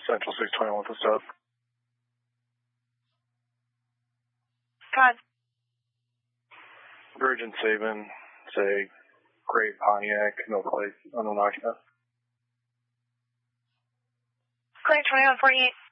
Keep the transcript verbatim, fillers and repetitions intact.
Central six twenty-one with the stuff. God. Virgin Sabin, say, Great Pontiac, no place, Onondaga. Great twenty-one forty-eight.